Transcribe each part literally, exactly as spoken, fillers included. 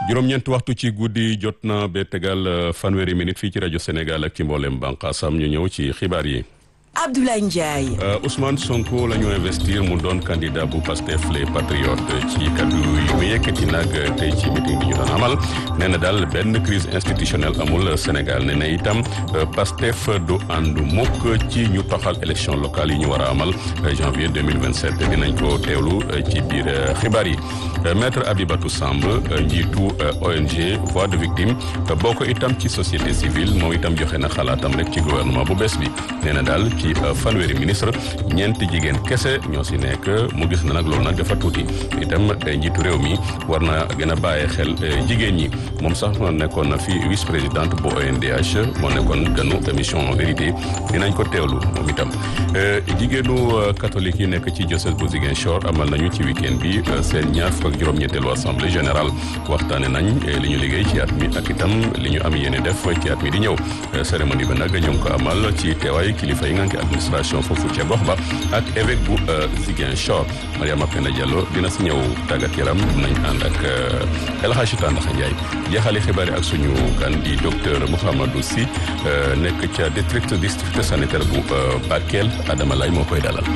juróom-ñeenti waxtu ci guddi jot na ba tegal fanweeri minute fii ci rajo Sénégal ak ci mboolem bànqaasam ñu ñëw ci xibaar yi. Abdoulaye Ndiaye. Ousmane Sonko la ñu investir mu doon candidat bu Pastef les Patriotes ci kaddu yu mu yëkkati nag tey ci meeting bi ñu doon amal nee na daal benn crise institutionnelle amul Sénégal nee na itam Pastef du ànd mukk ci ñu toxal élection locale yi ñu war a amal janvier deux mille vingt-sept dinañ ko teewlu ci biir xibaar yi. Maître Abibatou Samb njiitu O N G Voix de Victime bokk itam ci société civile moom itam joxe na xalaatam rek ci gouvernement bu bees bi nee na daal ci fanweeri ministre ñeenti jigéen kese ñoo si nekk mu gis na nag loolu nag dafa tuuti itam njiitu réew mi war na gën a bàyyi xel jigéen ñi moom sax nekkoon na fi vice présidente bu O N D H moo nekkoon ganu émission vérité dinañ ko teewlu moom itam jigéenu catholique yi nekk ci diocèse bu Ziguinchor amal nañu ci week-end bi seen ñaar fukk ak juróom-ñetteelu assemblée générale waxtaane nañ li ñu liggéey ci at mi ak itam li ñu am yéene def ci at mi di ñëw cérémonie ba nag ñu ngi ko amal ci teewaay kilifa yi nga administration foofu ca gox ba ak évêque bu Ziguinchor Mariama Penda Diallo dina si ñëw tàggat yaram nañ ànd ak El Hadji Tandaxa Ndiaye jeexali xibaar yi ak suñu gan di docteur Mouhamadou Sy nekk ca district district sanitaire bu Bakel Adama Lay moo koy dalal.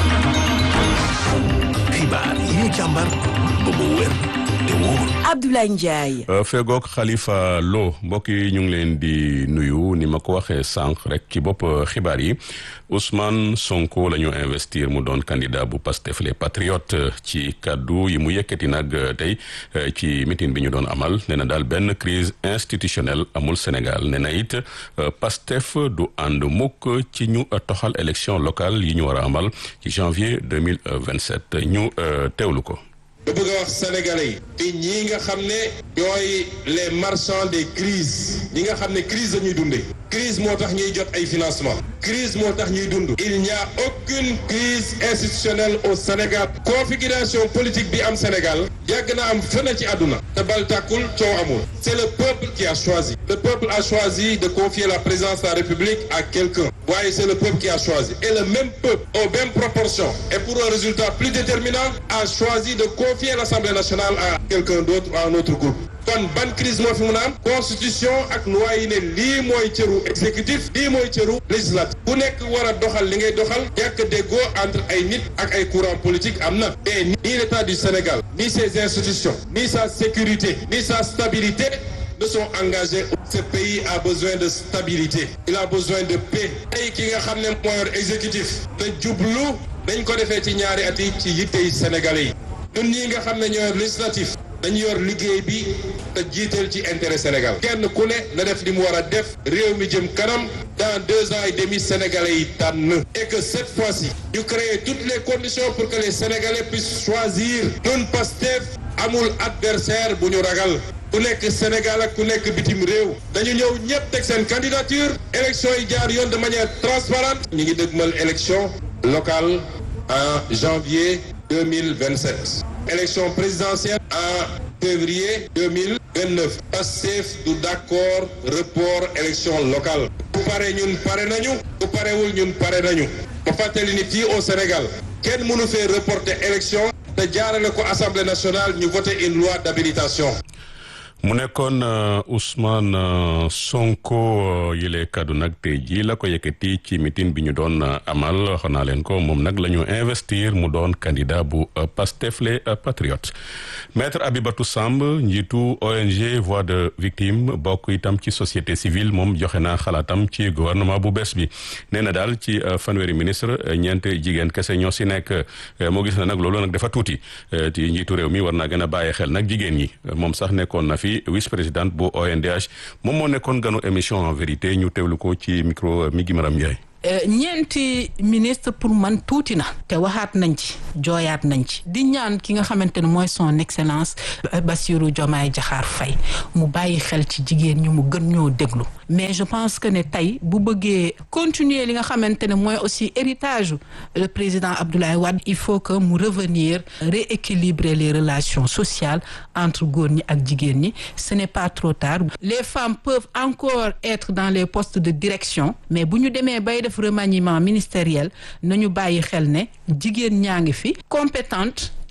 xibaar yi ñu càmbar ba mu wér te wóor. Abdoulaye Ndiaye. fegook Khalifa Lo mbokk yi ñu ngi leen di nuyu ni ma ko waxee sànq rek ci bopp xibaar yi Ousmane Sonko la ñu investir mu doon candidat bu Pastef les Patriotes ci kaddu yi mu yëkkati nag tey ci meeting bi ñu doon amal nee na daal benn crise institutionnelle amul Sénégal nee na it Pastef du ànd mukk ci ñu toxal élection locale yi ñu war a amal ci janvier deux mille vingt-sept ñu teewlu ko. ba bëgg a wax sénégalais yi te ñii nga xam ne ñooy les marchands des crises ñi nga xam ne crise dañuy dundee crise moo tax ñuy jot ay financement crise moo tax ñuy dund il n'y a aucune crise institutionnelle au Sénégal configuration politique bi am Sénégal yàgg na am fenn ci àdduna te bal tàkkul coow amul c'est le peuple qui a choisi le peuple a choisi de confier la présidence de la République à quelqu'un waaye c'est le peuple qui a choisi et le même peuple aux mêmes proportions et pour un résultat plus déterminant a choisi de confier l'Assemblée nationale à quelqu'un d'autre ou à un autre groupe kon ban crise moo fi mun a am constitution ak loi yi ne lii mooy cëru exécutif lii mooy cëru législatif ku nekk war a doxal li ngay doxal ñàkk déggoo entre ay nit ak ay courants politiques am na et ni l'état du Sénégal ni ses institutions ni sa sécurité ni sa stabilité ne sont engagés. Ce pays a besoin de stabilité il a besoin de paix tey ki nga xam ne moo yor exécutif te jublu dañ ko defee ci ñaari at yi ci yittey sénégalais yi ñun ñi nga xam ne ñoo yor législatif dañu yor liggéey bi te jiital ci intérêt Sénégal kenn ku ne na def li mu war a def réew mi jëm kanam dans deux ans et demi sénégalais yi tànn et que cette fois-ci ñu créer toutes les conditions pour que les sénégalais puissent choisir ñun Pastef amul adversaire bu ñu ragal ku nekk Sénégal ak ku nekk bitim réew dañu ñëw ñëpp teg seen candidature élection yi jaar yoon de manière transparente ñu ngi dëgmal élection locale en janvier deux mille vingt-sept élection présidentielle en février deux mille vingt-neuf Pastef du d'accord report élection locale bu pare ñun pare nañu bu parewul ñun pare nañu ba fàttali ni fii au Sénégal kenn mënu fee reporter élection te jaarale ko Assemblée nationale ñu voter une loi d'habilitation. mu nekkoon Ousmane Sonko yile kaddu nag tey jii la ko yëkkati ci meeting bi ñu doon amal wax naa leen ko moom nag la ñu investir mu doon candidat bu Pastef les Patriotes. Maître Abibatou Samb njiitu O N G Voix de Victime bokk itam ci société civile moom joxe na xalaatam ci gouvernement bu bees bi nee na daal ci fanweeri ministre ñeent jigéen kese ñoo si nekk moo gis na nag loolu nag dafa tuuti ci njiitu réew mi war naa gën a bàyyi xel nag jigéen ñi moom sax nekkoon na fi vice présidente bu O N D H moom moo nekkoon ganu émission en vérité ñu teewlu ko ci micro mi gi Maram Ndiaye. ñeenti ministre pour man tuuti na te waxaat nañ ci jooyaat nañ ci di ñaan ki nga xamante ne mooy son excellence Bassirou Diomaye Diakhar Faye mu bàyyi xel ci jigéen ñi mu gën ñoo déglu mais je pense que ne tey bu bëggee continuer li nga xamante ne mooy aussi héritage le président Abdoulaye Wade il faut que mu revenir rééquilibrer les relations sociales entre góor ñi ak jigéen ñi ce n'est pas trop tard les femmes peuvent encore être dans les postes de direction mais bu ñu demee bay def remaniement ministériel nañu bàyyi xel ne jigéen ñaa ngi fi compétente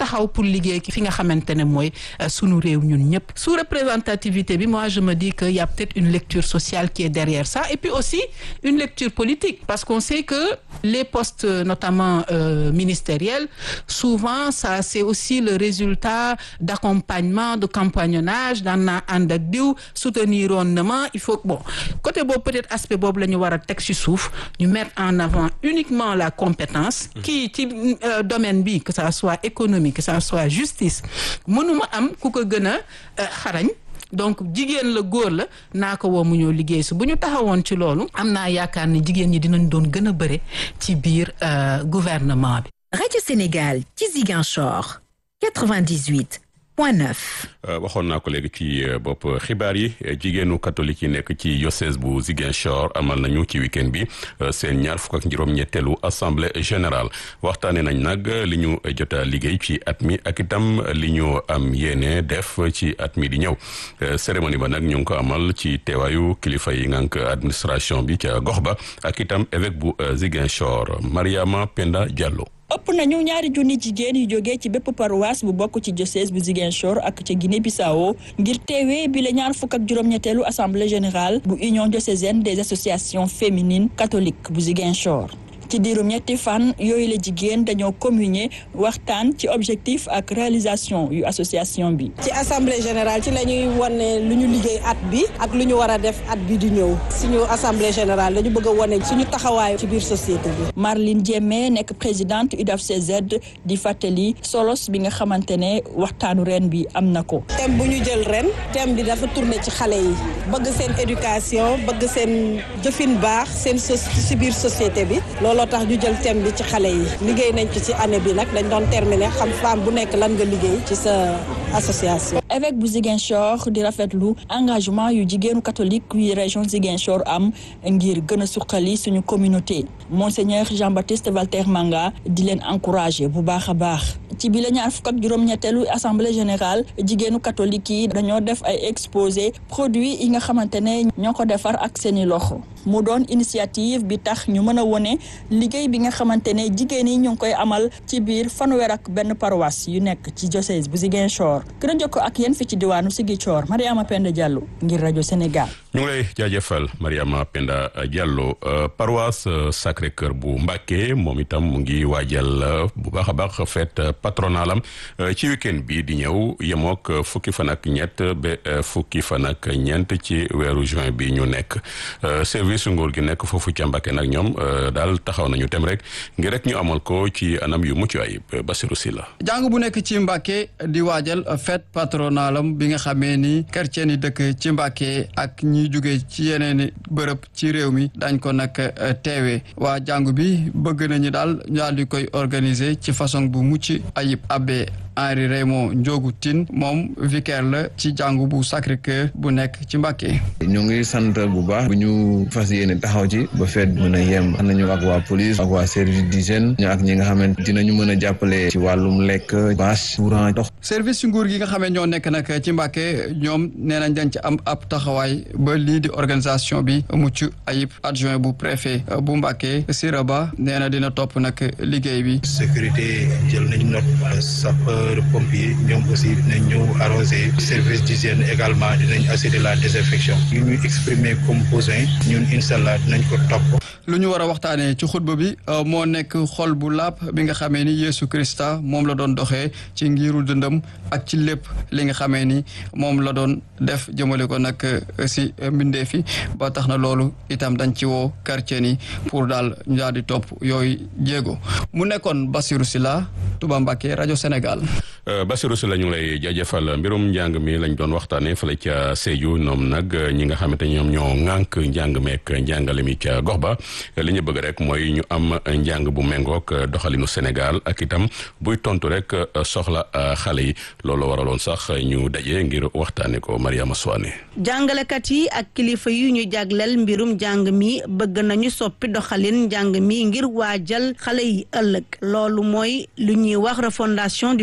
taxaw pour liggéey ki fi nga xamante ne mooy sunu réew ñun ñëpp. sous représentativité bi moi je me dis que y a peut-être une lecture sociale qui est derrière ça et puis aussi une lecture politique parce qu'on sait que les postes notamment euh, ministériels souvent ça c'est aussi le résultat d'accompagnement de compagnonnage daan naa ànd ak diw soutenir woon na ma il faut bon côté boobu peut-être aspect boobu la ñu war a teg ci suuf ñu mettre en avant uniquement la compétence kii ci euh, domaine bi que ça soit économique que ça soit justice mënuma am ku ko gën a xarañ donc jigéen la góor la naa ko woo mu ñëw liggéey su bu ñu taxawoon ci loolu am naa yaakaar ne jigéen ñi dinañ doon gën a bëre ci biir gouvernement bi. Radio Sénégal ci Ziguinchor quatre-vingt-dix-huit point neuf. waxoon naa ko léegi ci bopp xibaar yi jigéenu catholique yi nekk ci diocèse bu Ziguinchor amal nañu ci week-end bi seen ñaar fukk ak juróom-ñetteelu assemblée générale waxtaane nañ nag li ñu jot a liggéey ci at mi ak itam li ñu am yéene def ci at mi di ñëw cérémonie ba nag ñu ngi ko amal ci teewaayu kilifa yi ngànk administration bi ca gox ba ak itam évêque bu Ziguinchor Mariama Penda Diallo. ëpp nañu ñaari junni jigéen yu jógee ci bépp paroisse bu bokk ci diocèse bu Ziguinchor ak ca Guinée-Bissau ngir teewee bi la ñaar fukk ak juróom-ñetteelu assemblée générale bu union diocésaine des associations féminines catholiques bu Ziguinchor. ci diirum ñetti fan yooyu la jigéen dañoo communier waxtaan ci objectif ak réalisation yu association bi. ci assemblée générale ci la ñuy wane lu ñu liggéey at bi ak lu ñu war a def at bi di ñëw suñu assemblée générale dañu bëgg a wane suñu taxawaay ci biir société bi. Marlene Diémé nekk présidente U D A F C Z di fàttali solos bi nga xamante ne waxtaanu ren bi am na ko. thème bu ñu jël ren thème bi dafa tourné ci xale yi bëgg seen éducation bëgg seen jëfin baax seen ci biir société bi looloo tax ñu jël thème bi ci xale yi liggéey nañ ci ci année bi nag dañ doon terminer xam femme bu nekk lan nga liggéey ci sa association. évêque bu Ziguinchor di rafetlu engagement yu jigéenu catholique yu région Ziguinchor am ngir gën a suqali suñu communauté monseigneur Jean-Baptiste Valter Manga di leen encourager bu baax a baax. ci bi la ñaar fukk ak juróom-ñetteelu assemblée générale jigéenu catholique yi dañoo def ay exposé produits yi nga xamante ne ñoo ko defar ak seeni loxo mu doon initiative bi tax ñu mën a wone liggéey bi nga xamante ne jigéen yi ñu ngi koy amal ci biir fanweer ak benn paroisse yu nekk ci diocèse bu Ziguinchor gën a jokkoo ak yéen fi ci diwaanu Ziguinchor Mariama Penda Diallo ngir rajo Sénégal. ñu ngi lay jaajëfal Mariama Penda Diallo paroisse Sacré-Cœur bu Mbacké moom itam mu ngi waajal bu baax a baax fête patronalam ci week-end bi di ñëw yemook fukki fan ak ñett ba fukki fan ak ñeent ci weeru juin bi ñu nekk service nguur gi nekk foofu ca Mbacké nag ñoom daal taxaw nañu tem rek ngir rek ñu amal ko ci anam yu mucc ayib Bassirou Sylla jàng bu nekk ci Mbacké di waajal fête patronalam bi nga xamee ni chrétien yi dëkk ci Mbacké ak ñi jóge ci yeneen bërëb ci réew mi dañ ko nag teewee waa jàng bi bëgg nañu daal daal di koy organiser ci façon bu mucc ayib abbé Henri Raymond Ndiogou Tine moom vicaire la ci jàngu bu Sacré-Cœur bu nekk ci Mbacké. ñu ngi sant bu baax bu ñu fas yéene taxaw ci ba feet mën a yem xam nañu ak waa police ak waa service d'hygiène ñu ak ñi nga xamante dinañu mën a jàppale ci wàllum lekk bâche courant ndox. service nguur gi nga xamee ñoo nekk nag ci Mbacké ñoom nee nañ dañ ci am ab taxawaay ba lii di organisation bi mucc ayib adjoint bu préfet bu Mbacké Siraba nee na dina topp nag liggéey bi. sécurité jël nañ note sapeur pompier ñoom aussi dinañ ñëw arrosé service d'hygiène également dinañ assurer la désinfection yu ñuy exprimer comme besoin ñun inshallah dinañ ko topp. lu ñu war a waxtaanee ci xutba bi moo nekk xol bu laab bi nga xamee ni Yeesu Krista moom la doon doxee ci ngiru dundam ak ci lépp li nga xamee ni moom la doon def jëmale ko nag si mbindee fi ba tax na loolu itam dañ ci woo chrétien yi pour daal ñu daal di topp yooyu jéego mu nekkoon Bassirou Sylla Touba Mbacké rajo Sénégal. Bassirou Sylla ñu ngi lay jaajëfal mbirum njàng mi lañ doon waxtaanee fële ca Sédhiou ñoom nag ñi nga xamante ñoom ñoo ŋànk njàng meek njàngale mi ca gox ba li ñu bëgg rek mooy ñu am njàng bu méngook doxalinu Sénégal ak itam buy tontu rek soxla xale yi loolu waraloon sax ñu daje ngir waxtaane ko Mariama Soane. jàngalekat yi ak kilifa yu ñu jagleel mbirum njàng mi bëgg nañu soppi doxalin njàng mi ngir waajal xale yi ëllëg loolu mooy lu ñuy wax refondation du curriculum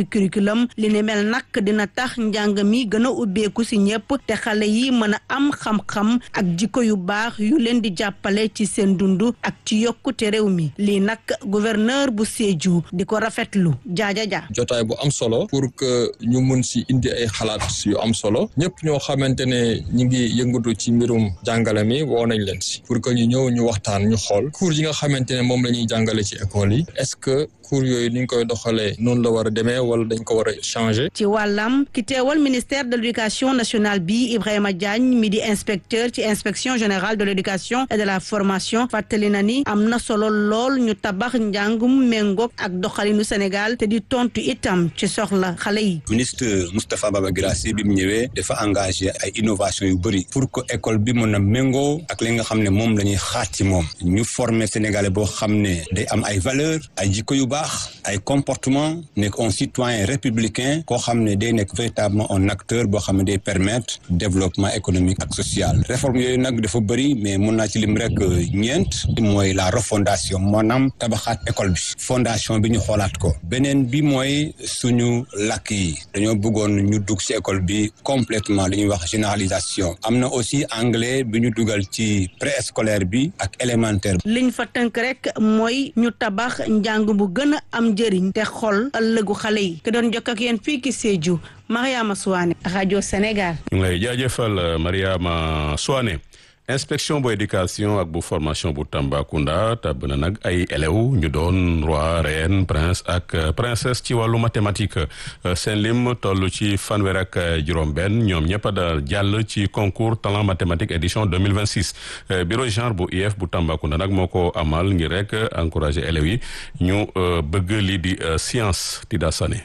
curriculum li ni mel nag dina tax njàng mi gën a ubbeeku si ñëpp te xale yi mën a am xam-xam ak jikko yu baax yu leen di jàppale ci seen dund ak ci yokkute réew mi lii nag gouverneur bu Sédhiou di ko rafetlu jaaja ja jotaay bu am solo pour que ñu mun si indi ay xalaat yu am solo ñëpp ñoo xamante ne ñi ngi yëngatu ci mbirum jàngale mi woo nañ leen si pour que ñu ñëw ñu waxtaan ñu xool cours yi nga xamante ne moom la ñuy jàngale ci école yi est-ce que cours yooyu ni ñu koy doxalee noonu la war a demee wala dañ ko war a changer. ci wàllam ki teewal ministère de l'éducation nationale bi Ibrahima Diagne mi di inspecteur ci inspection générale de l'éducation et de la formation fàttali na ni am na solo lool ñu tabax njàngum méngoog ak doxalinu Sénégal te di tontu itam ci soxla xale yi. ministre Moustapha Baba Guirassy bi mu ñëwee dafa engagé ay innovation yu bëri pour que école bi mën a méngoo ak li nga xam ne moom la ñuy xaaj ci moom ñu former Sénégalais boo xam ne day am ay valeurs ay jikko yu baax ay comportement nekk un citoyen républicain koo xam ne day nekk véritablement un acteur boo xam ne day permettre développement économique ak social réforme yooyu nag dafa bëri mais mun naa ci lim rek ñeent mooy la refondation maanaam tabaxaat école bi fondation bi ñu xoolaat ko beneen bi mooy suñu làkk yi dañoo bëggoon ñu dugg ci école bi complètement li ñuy wax généralisation am na aussi anglais bi ñu dugal ci préscolaire bi ak élémentaire. liñ fa tënk rek mooy ñu tabax njàng bu gën a am njëriñ te xol ëllëgu xale yi ke doon jokk ak yéen fii ki Sédhiou Mariama Souane rajo Sénégal. ñu ngi lay jaajëfal Mariama Souane. inspection bu éducation ak bu formation bu Tambacounda tabb na nag ay élèves ñu doon roi reine prince ak princesse ci wàllu mathématique seen lim toll ci fanweer ak juróom-benn ñoom ñëpp a daal jàll ci concours talent mathématique édition deux mille vingt-six bureau genre bu I E F bu Tambacounda nag moo ko amal ngir rek encourager élèves yi ñu bëgg lii di science Tida Sané.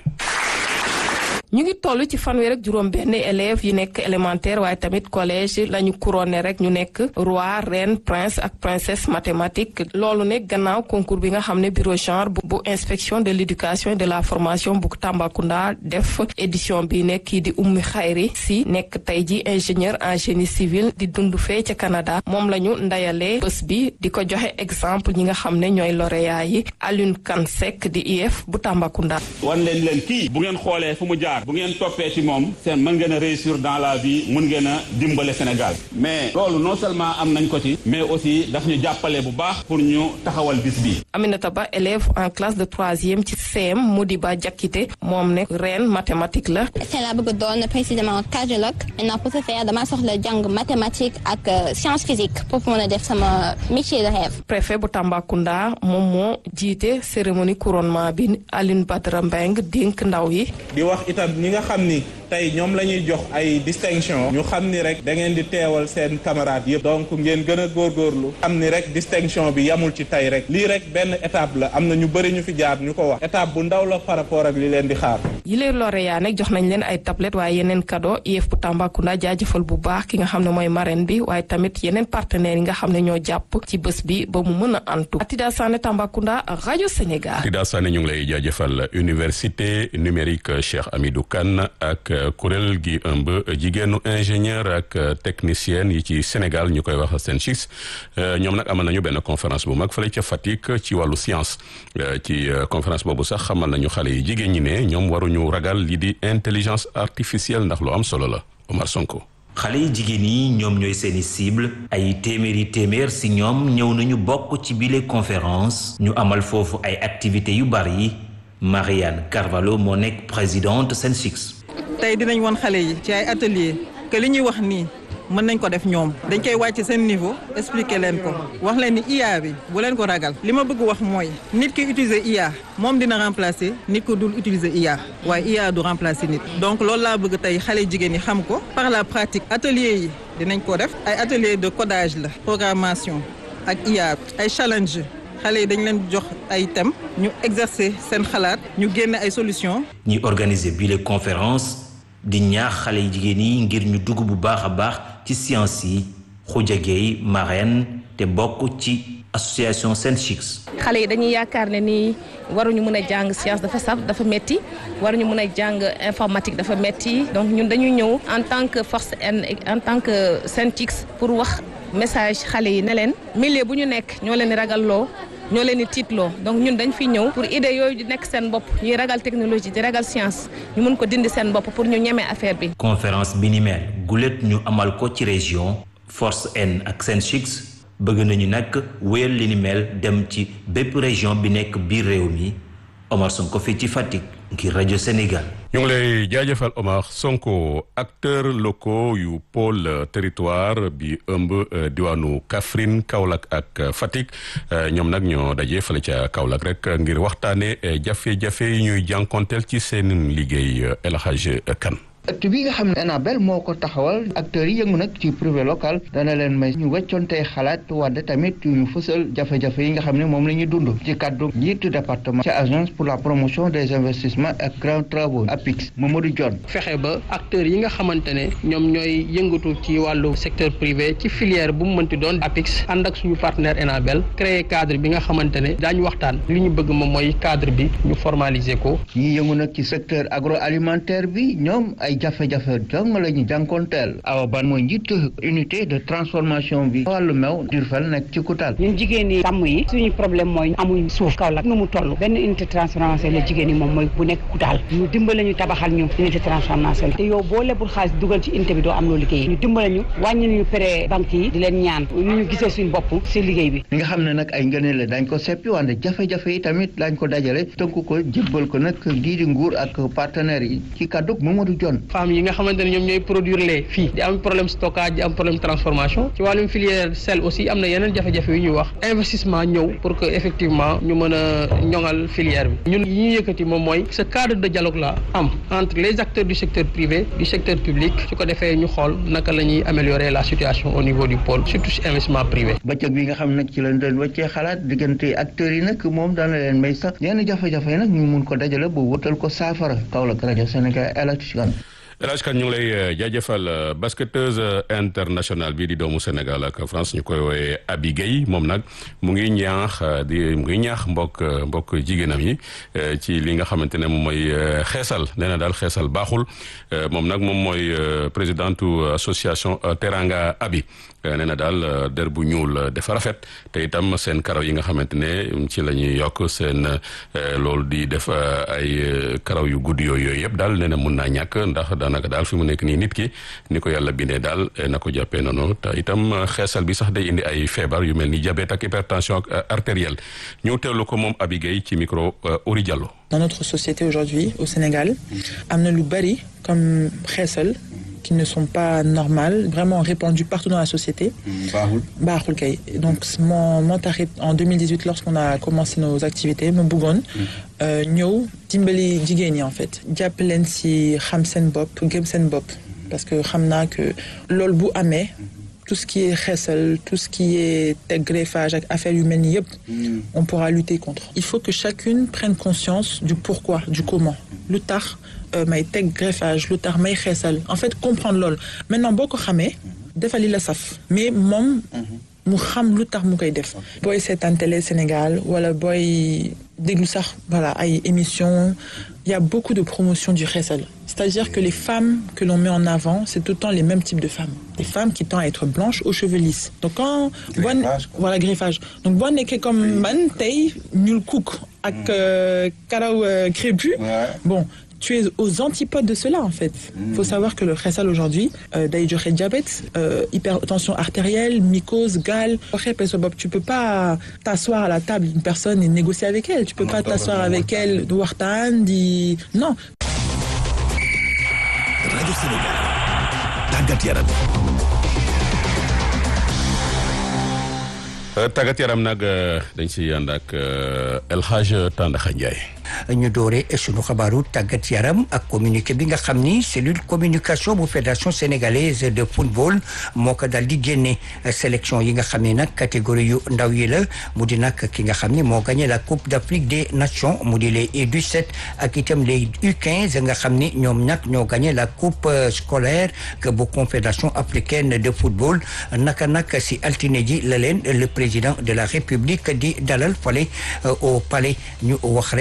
ñu ngi toll ci fanweer ak juróom benn élèves yi nekk élémentaire waaye tamit collège la ñu couronné rek ñu nekk roi reine prince ak princesse mathématique loolu nekk gannaaw concours bi nga xam ne bureau genre bu inspection de l'éducation et de la formation bu Tambacounda def édition bi nekk kii di Oumy Khayri si nekk tey ji ingénieur en génie civil di dund fee ca Canada moom la ñu ndayalee bés bi di ko joxe exemple ñi nga xam ne ñooy lauréat yi Alioune Kane Seck di I E F bu Tambacounda. wan leen leen kii bu ngeen xoolee fu mu jaar bu ngeen toppee ci moom seen mën ngeen a réussir dans la vie mën ngeen a dimbale Sénégal mais loolu non seulement am nañ ko ci mais aussi daf ñu jàppale bu baax pour ñu taxawal bis bi. Aminata Ba élève en classe de troisième ci C M Modiba Diakité moom ne reine mathématique la. tey laa bëgg doon précisément cardiologue maintenant pour ce faire dama soxla jàng mathématique ak science physique pour mën a def sama métier de rêve. préfet bu Tambacounda moom moo jiite cérémonie couronnement bi Aline Badara Mbeng dénk ndaw yi. di wax itam ñi nga xam ni tey ñoom la ñuy jox ay distinction ñu xam ni rek da ngeen di teewal seen camarades yëpp donc ngeen gën a góorgóorlu xam ni rek distinction bi yamul ci tey rek lii rek benn étape la am na ñu bëri ñu fi jaar ñu ko wax étape bu ndaw la par rapport ak li leen di xaar. yile lauréat nag jox nañ leen ay tablette waaye yeneen cadeau I E F bu Tambacounda jaajëfal bu baax ki nga xam ne mooy marraine bi waaye tamit yeneen partenaires yi nga xam ne ñoo jàpp ci bés bi ba mu mën a antu. Tida Sané Tambacounda rajo Sénégal. Tida Sané ñu ngi lay jaajëfal université numérique Cheikh Hamidou Kane ak kuréel gi ëmb jigéenu ingénieur ak technicienne yi ci Sénégal ñu koy wax SYNCIS ñoom nag amal nañu benn conférence bu mag fële ca Fatick ci wàllu science ci conférence boobu sax xamal nañu xale yi jigéen ñi ne ñoom waruñu ragal lii di intelligence artificielle ndax lu am solo la Omar Sonko. xale yi jigéen yi ñoom ñooy seeni cible ay téeméeri téeméer si ñoom ñëw nañu bokk ci bile conférence ñu amal foofu ay activités yu bari Marianne Carvalho moo nekk présidente SYNCIS. tey dinañ won xale yi ci ay atelier que li ñuy wax nii mën nañ ko def ñoom dañ koy wàcc seen niveau expliquer leen ko wax leen ni I A bi bu leen ko ragal li ma bëgg wax mooy nit ki utiliser I A moom dina remplacer nit ko dul utiliser I A waaye I A du remplacer nit donc loolu laa bëgg tey xale jigéen ñi xam ko par la pratique atelier yi dinañ ko def ay atelier de codage la programmation ak I A ay challenge xale yi dañ leen jox ay thèmes ñu exercer seen xalaat ñu génne ay solutions. ñi organiser bii les conférences di ñaax xale yi jigéen yi ngir ñu dugg bu baax a baax ci science yi Khoudia Gueye marraine te bokk ci association SYNCIS. xale yi dañuy yaakaar ne ni waruñu mën a jàng science dafa saf dafa metti waruñu mën a jàng informatique dafa metti donc ñun dañuy ñëw en tant que force N en tant que SYNCIS pour wax message xale yi ne leen milieu bu ñu nekk ñoo leen ragalloo ñoo leen di tiitloo donc ñun dañ fi ñëw pour idée yooyu di nekk seen bopp ñuy ragal technologie di ragal science ñu mun ko dindi seen bopp pour ñu ñemee affaire bi. conférence bi ni mel gulet ñu amal ko ci région Force N ak Senchix bëgg nañu nag wéyal li ni mel dem ci bépp région bi nekk biir réew mi Omar Sonko fii ci Fatick ngir rajo Sénégal. ñu ngi lay jaajëfal Omar Sonko acteurs locaux yu pôle territoire bi ëmb diwaanu Kaffrine Kaolack ak Fatick ñoom nag ñoo daje fële ca Kaolack rek ngir waxtaane jafe-jafe yi ñuy jànkonteel ci seen liggéey El Hadj Kane. ëtt bi nga xam ne Enabel moo ko taxawal acteurs yi yëngu nag ci privé local dana leen may ñu weccontee xalaat wante tamit ñu fësal jafe-jafe yi nga xam ne moom la ñuy dund ci kaddu njiitu département ci agence pour la promotion des investissements ak grands travaux APIX Mamadou Dione. fexe ba acteurs yi nga xamante ne ñoom ñooy yëngatu ci wàllu secteur privé ci filière bu mu mënti doon APIX ànd ak suñu partenaire Enabel créer cadre bi nga xamante ne daañu waxtaan li ñu bëgg moom mooy cadre bi ñu formaliser ko. ñi yëngu nag ci secteur agroalimentaire bi ñoom ay jafe-jafe dong la ñu jànkonteel Awa Ban mooy njiit unité de transformation bi wàllu meew Diourbel nekk ci Koutal. ñun jigéen yi sàmm yi suñu problème mooy amuñ suuf Kaolack nu mu toll benn unité de transformation la jigéen yi moom mooy bu nekk Koutal ñu dimbale ñu tabaxal ñu unité de transformation te yow boo lebul xaalis dugal ci unité bi doo am loo liggéey ñu dimbale ñu wàññi ñu prêt banque yi di leen ñaan ñu ñu gisee suñu bopp si liggéey bi. li nga xam ne nag ay ngëneel la dañ ko seppi wante jafe-jafe yi tamit dañ ko dajale tënk ko jébbal ko nag lii di nguur ak partenaires yi ci kàddu Mamadou Dione. femmes yi nga xamante ne ñoom ñooy produire lait fii di am problème stockage di am problème transformation ci wàllum filière sel aussi am na yeneen jafe-jafe yu ñuy wax investissement ñëw pour que effectivement ñu mën a ñoŋal filière bi ñun yi ñuy yëkkati moom mooy ce cadre de dialogue là am entre les acteurs du secteur privé du secteur public su ko defee ñu xool naka la ñuy améliorer la situation au niveau du pôle surtout si investissement privé. bëccëg bi nga xam nag ci lañ doon wàccee xalaat diggante acteurs yi nag moom dana leen may sax yenn jafe-jafe yi nag ñu mun ko dajale ba wutal ko saafara Kaolack rajo Sénégal El Hadj Kane. El Hadj Kane ñu ngi lay jaajëfal basketteuse internationale bi di doomu Sénégal ak France ñu koy woowee Abi Gueye moom nag mu ngi ñaax di mu ngi ñaax mbokk mbokk jigéenam yi ci li nga xamante ne moom mooy xeesal nee na daal xeesal baaxul moom nag moom mooy présidente association Teranga Abi nee na daal der bu ñuul dafa rafet te itam seen karaw yi nga xamante ne ci la ñuy yokk seen loolu di def ay karaw yu gudd yooyu yooyu yëpp daal nee na mun naa ñàkk ndax daanaka daal fi mu nekk nii nit ki ni ko yàlla bindee daal na ko jàppee noonu te itam xeesal bi sax day indi ay feebar yu mel ni diabète ak hypertension ak artérielle ñu teewlu ko moom Abi Gueye ci micro Ori Diallo. Dans notre société aujourd'hui au Sénégal am na lu bari comme xeesal qui ne sont pas normales, vraiment répandues partout dans la société. Baaxul. Baaxul kay. Donc mon moo taxit en deux mille dix-huit lorsqu'on a commencé nos activités ma bëggoon ñëw dimbali jigéen ñi en fait jàpp leen ci xam seen bopp gëm seen bopp parce que xam naa que loolu bu amee tout ce qui est xeesal tout ce qui est teg greffage ak affaire yu mel ni yëpp on pourra lutter contre. Il faut que chacune prenne conscience du pourquoi du comment lu tax may teg greffage lu tax may xeesal en fait comprendre loolu maintenant boo ko xamee defal li la saf mais moom mu xam lu tax mu koy def. booy seetaan télé Sénégal wala booy déglu sax voilà ay émissions il y a beaucoup de promotion du xeesal c'est-à-dire que les femmes que l'on met en avant c'est tout le temps les mêmes types de femmes des femmes qui tendent à être blanches aux cheveux lisses donc quand bon voilà greffage donc boo nekkee comme man tey ñuul kuk ak karaw crépus bon tu es aux antipodes de cela en fait. Il faut savoir que le xeesal aujourd'hui euh, day joxe diabète, euh, hypertension artérielle, mycose, gale. Tu peux pas t'asseoir à la table d'une personne et négocier avec elle. Tu peux pas t'asseoir avec elle di waxtaan di non. Radio Sénégal tàggat yaram. tàggat yaram nag dañ si ànd ak El Hadj Tandakha Ndiaye. ñu doore sunu xabaaru tàggat yaram ak communiqué bi nga xam ni cellule communication bu fédération sénégalaise de football moo ko daal di génne sélection yi nga xam ne nag catégorie yu ndaw yi la mu di nag ki nga xam ne moo gagné la coupe d'Afrique des nations mu di les U dix-sept ak itam les U quinze nga xam ni ñoom nag ñoo gagné la coupe scolaire que bu confédération africaine de football naka nag si altine ji la leen le président de la république di dalal fale au palais ñu wax rek ni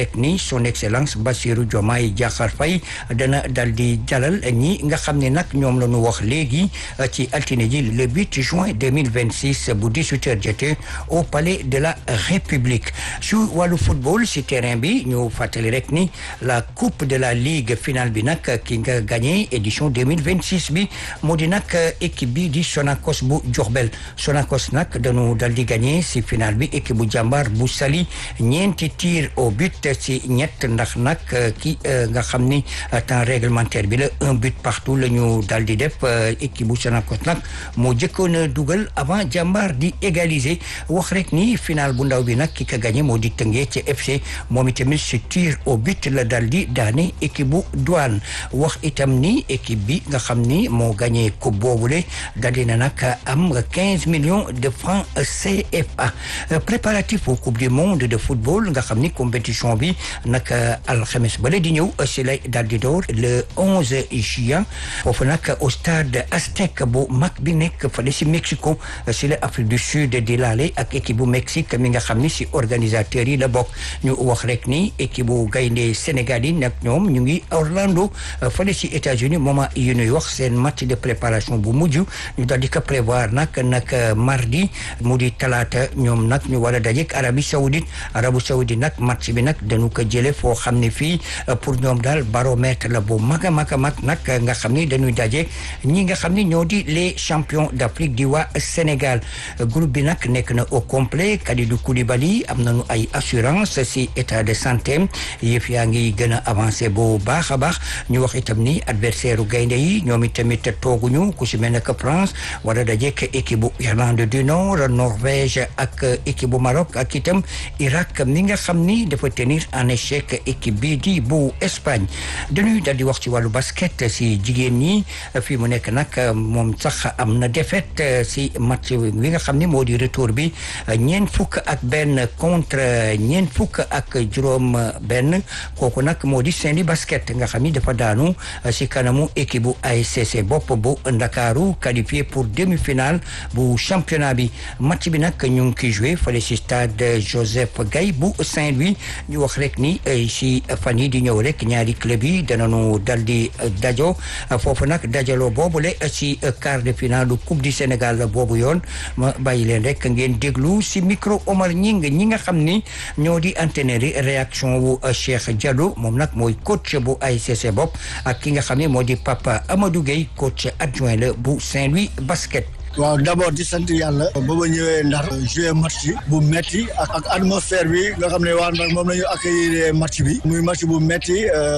son excellence Bassirou Diomaye Diakhar Faye dana dal di dalal ñi nga xam ne nag ñoom la ñu wax léegi ci altine ji le huit juin deux mille vingt-six bu dix-huit heures jotee au palais de la République. su wàllu football si terrain bi ñu fàttali rek ni la coupe de la ligue finale bi nag ki nga gagné édition deux mille vingt-six bi moo di nag équipe bi di Sonacos bu Diourbel Sonacos nag dañu dal di gagné si finale bi équipe bu Jàmbaar bu Saly ñeenti tir au but si ñett ndax nag ki nga xam ni temps réglementaire bi la un but partout la ñu dal di def équipe bu Sonacos nag moo jëkkoon a dugal avant Jàmbaar di égaliser wax rek ni finale bu ndaw bi nag ki ka gagné moo di Tëngéej ci F C moom itamit si tir au but la dal di daane équipe bu Douane wax itam ni équipe bi nga xam ni moo gagné coupe boobule dal di na nag am quinze millions de francs C F A. préparatif au coupe du monde de football nga xam ni compétition bi nag alxames bale di ñëw si lay dal di door le onze juin foofu nag au stade Aztec bu mag bi nekk fale si Mexico si la Afrique du Sud di laale ak équipe bu Mexique mi nga xam ni si organisateurs yi la bokk ñu wax rek ni équipe bu gaynde Sénégal yi nag ñoom ñu ngi Orlando fale si États-Unis moment yi ñuy wax seen match de préparation bu mujj ñu dal di ko prévoir nag nag mardi mu di talaata ñoom nag ñu war a dajeek Arabie Saoudite Arabie Saoudite nag match bi nag dañu ko jële foo xam ne fii pour ñoom daal baromètre la bu mag a mag a mag nag nga xam ni dañuy daje ñi nga xam ni ñoo di les champions d'Afrique di waa Sénégal groupe bi nag nekk na au complet Kalidou Koulibaly am nañu ay assurance si état de santé yëf yaa ngi gën a avancé bu baax a baax ñu wax itam ni adversaire u gaynde yi ñoom itamit tooguñu ku si mel ne que France war a dajeek équipe bu Irlande du Nord Norvège ak équipe bu Maroc ak itam Irak mi nga xam ni dafa tenir en échec équipe bi di bu Espagne dañuy dal di wax ci wàllu basket si jigéen ñi fii mu nekk nag moom sax am na défaite si match bi nga xam ni moo di retour bi ñeent fukk ak benn contre ñeent fukk ak juróom benn kooku nag moo di Saint-Louis basket nga xam ni dafa daanu si kanamu équipe bu A S C bopp bu Ndakaaru qualifié pour demi-finale bu championnat bi match bi nag ñu ngi koy joué fale si stade Joseph Gaye bu Saint-Louis ñu wax rek ni si fan yi di ñëw rek ñaari club yi danañu dal di dajo foofu nag dajaloo boobule si quart de finale du coupe du Sénégal boobu yoon ma bàyyi leen rek ngeen déglu si micro Omar Ñing ñi nga xam ni ñoo di entraîneur réaction wu Cheikh Diallo moom nag mooy coach bu A S C bopp ak ki nga xam ne moo di Papa Amadou Gueye coach adjoint la bu Saint-Louis basket. waaw d'abord di sant yàlla ba ma ñëwee Ndar joué match bu metti ak ak atmosphère bi nga xam ne waa Ndar moom la ñu accueillir match bi muy match bu metti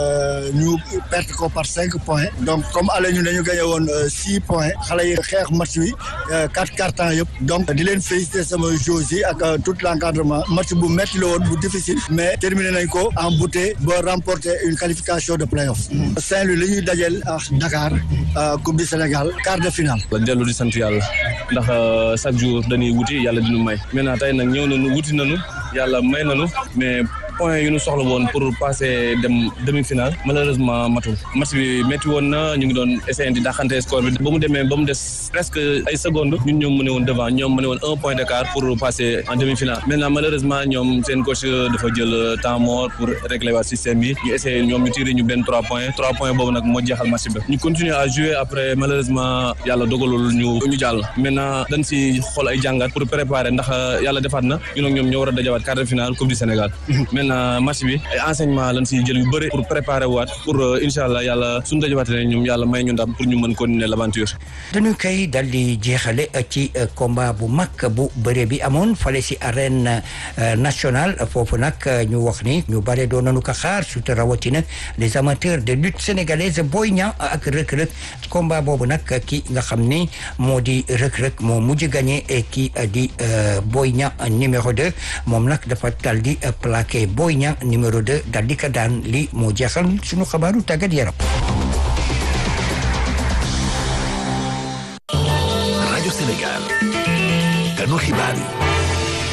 ñu perte ko par cinq points donc comme ale ñu dañu gagné woon six points xale yi xeex match bi quatre cartons yëpp donc di leen féliciter sama joueurs yi ak tout l'encadrement match bu metti la woon bu difficile mais terminé nañ ko en beauté ba remporter une qualification de play-off Saint-Louis la ñuy dajeel ak Dakar coupe du Sénégal quart de finale. la dellu di sant yàlla ndax chaque jour dañuy wuti yàlla dinu may maintenant tey nag ñëw nañu wuti nañu yàlla may nañu mais point yu ñu soxla woon pour passer dem demi-finale malheureusement matul match bi métti woon na ñu ngi doon essayer di daxante score bi ba mu demee ba mu des presque ay secondes ñun ñoom mëne woon devant ñoom mëne woon un point d'écart pour passer en demi-finale maintenant malheureusement ñoom seen coach dafa jël temps mort pour régler waa système bi ñu essayer ñoom ñu tiré ñu benn trois points trois points boobu nag moo jeexal match bi ñu continuer à jouer après malheureusement yàlla dogalul ñu ñu jàll maintenant dañ si xool ay jàngat pour préparer ndax yàlla defaat na ñun ak ñoom ñoo war a dajawaat quart de finale coupe du Sénégal maintenant match bi ay enseignement lañ si jël yu bëri pour préparer waat pour incha allah yàlla suñu dajawaatee ne ñoom yàlla may ñu ndam pour ñu mën continuer l'aventure. dañu koy dal di jeexale ci combat bu mag bu bëre bi amoon fale si arène nationale foofu nag ñu wax ni ñu bare doon nañu ko xaar surtout rawatina les amateurs de lutte sénégalaise Boy Niang ak Reug Reug combat boobu nag ki nga xam ni moo di Reug Reug moo mujj gagné ki di Boy Niang numéro deux moom nag dafa dal di plaqué Boy Niang numéro deux dal di ko daan li moo jeexal suñu xabaaru tàggat yaram. rajo Sénégal kanu xibaar yi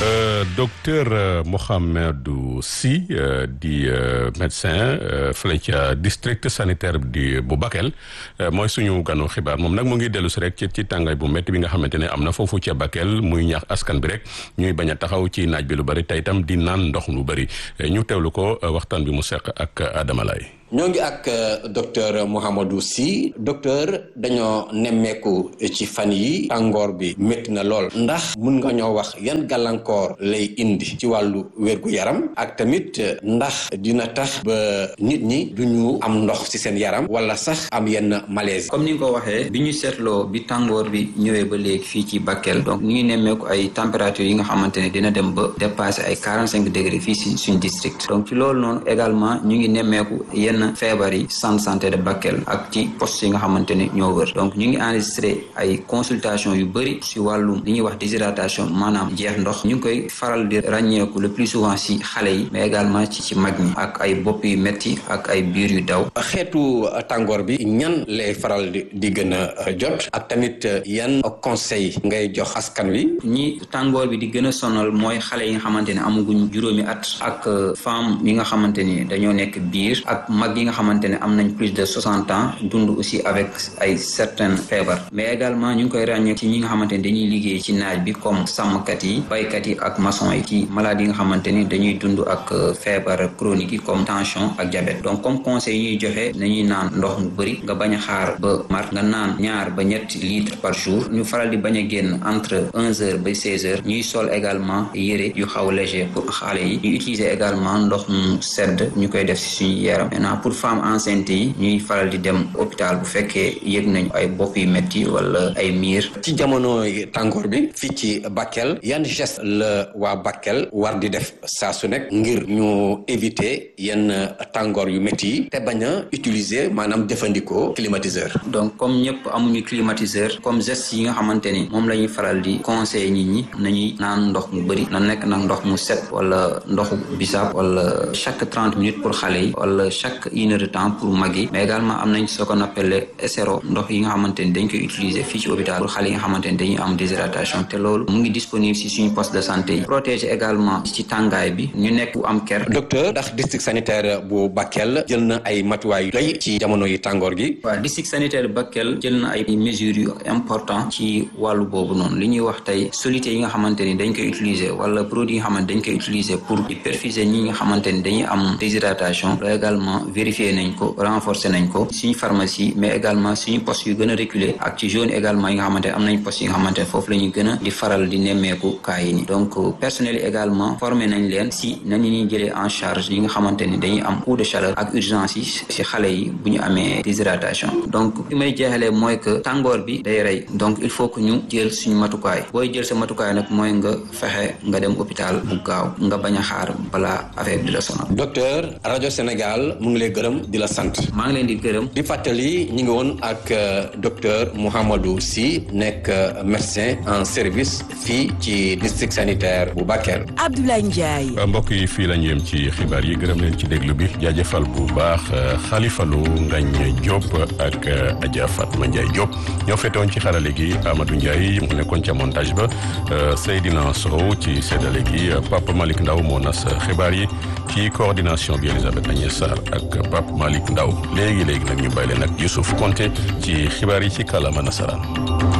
docteur Mouhamadou Sy di médecin fële ca district sanitaire di bu Bakel mooy suñu ganu xibaar moom nag mu ngi dellu si rek ci ci tàngaay bu métti bi nga xamante ne am na foofu ca Bakel muy ñaax askan bi rek ñuy bañ a taxaw ci naaj bi lu bari tey itam di naan ndox lu bari ñu teewlu ko waxtaan bi mu seq ak Adama Lay. ñoo ngi ak docteur Mouhamadou Sy docteur dañoo nemmeeku ci fan yi tàngoor bi métti na lool ndax mun nga ñoo wax yan gàllankoor lay indi ci wàllu wér-gu-yaram ak tamit ndax dina tax ba nit ñi duñu am ndox ci seen yaram wala sax am yenn malaise. comme ni nga ko waxee bi ñu seetloo bi tàngoor bi ñëwee ba léegi fii ci Bakel donc ñu ngi nemmeeku ay température yi nga xamante ne dina dem ba dépasser ay quarante cinq degrés fii si suñ district donc ci loolu noonu également ñu ngi nemmeeku yenn feebar yi centre santé de Bakel ak ci poste yi nga xamante ne ñoo wër donc ñu ngi enregistré ay consultation yu bëri si wàllum li ñuy wax déshydratation maanaam jeex ndox ñu ngi koy faral di ràññeeku le plus souvent si xale yi mais également ci ci mag ñi ak ay bopp yu métti ak ay biir yu daw. xeetu tàngoor bi ñan lay faral di di gën a jot ak tamit yan conseil ngay jox askan wi. ñi tàngoor bi di gën a sonal mooy xale yi nga xamante ne amaguñ juróomi at ak femme yi nga xamante ni dañoo nekk biir ak mag yi nga xamante ne am nañ plus de soixante ans dund aussi avec ay certaines feebar mais également ñu ngi koy ràññee ci ñi nga xamante ne dañuy liggéey ci naaj bi comme sàmmkat yi baykat yi ak maçon yi ci maladie yi nga xamante ni dañuy dund ak feebar chronique yi comme tension ak diabète donc comme conseil yi ñuy joxe nañuy naan ndox mu bëri nga bañ a xaar ba mar nga naan ñaar ba ñetti litres par jour ñu faral di bañ a génn entre onze heures ba seize heures ñuy sol également yére yu xaw léger pour xale yi ñu utiliser également ndox mu sedd ñu koy def si suñu yaram maintenant pour femmes enceintes yi ñuy faral di dem hôpital bu fekkee yëg nañu ay bopp yu métti wala ay miir. ci jamono tàngoor bi fii ci Bakel yan geste la waa Bakel war di def saa su nekk ngir ñu éviter yenn tàngoor yu métti yi te bañ a utiliser maanaam jëfandikoo climatiseur. donc comme ñëpp amuñu climatiseur comme geste yi nga xamante ni moom la ñuy faral di conseiller nit ñi nañuy naan ndox mu bëri na nekk nag ndox mu set wala ndoxu bisaab wala chaque trente minutes pour xale yi wala chaque une heure de temps pour mag yi mais également am nañ ce qu'on appelle S R O ndox yi nga xamante ni dañ koy utiliser fii ci hôpital pour xale yi nga xamante ni dañuy am déshydratation te loolu mu ngi disponible si suñu poste de santé yi protéger également ci tàngaay bi ñu nekk bu am ker. docteur ndax district sanitaire bu Bakel jël na ay matuwaay yu doy ci jamono yi tàngoor gi. waaw district sanitaire bu Bakel jël na ay mesures yu important ci wàllu boobu noonu li ñuy wax tey soluté yi nga xamante ni dañ koy utiliser wala produit yi nga xamante dañ koy utiliser pour di perfuser ñi nga xamante ni dañuy am déshydratation loolu également vérifier nañ ko renforcer nañ ko suñu pharmacie mais également suñu poste yu gën a reculé ak ci zone également yi nga xamante ne am nañ poste yi nga xamante ne foofu la ñuy gën a di faral di nemmeeku cas yi ni donc personnel yi également formé nañ leen si nañu ñuy jëlee en charge yi nga xamante ni dañuy am coup de chaleur ak urgence yi si xale yi bu ñu amee déshydratation donc li may jeexalee mooy que tàngoor bi day rey donc il faut que ñu jël suñu matukaay booy jël sa matukaay nag mooy nga fexe nga dem hôpital bu gaaw nga bañ a xaar balaa affaire di la sonal. docteur rajo Sénégal mu ngi lay gërëm di la sant. maa ngi leen di gërëm. di fàttali ñu ngi woon ak docteur Mouhamadou Sy nekk médecin en service fii ci district sanitaire bu Bakel. Abdoulaye Ndiaye. mbokk yi fii la ñu yem ci xibaar yi gërëm leen ci déglu bi jaajëfal bu baax Khalifa Lo Ngagne Diop ak Adja Fatma Ndiaye Diop ñoo fetewoon ci xarale gi Amadou Ndiaye mu nekkoon ca montage ba Seydina Sow ci séddale gi Papa Malick Ndaw moo nas xibaar yi ci coordination bi Elisabeth Agnès Sarr ak Pape Malick Ndaw léegi léegi nag ñu bàyyi leen ak Youssouf Konté ci xibaar yi ci kàllaama nasaraan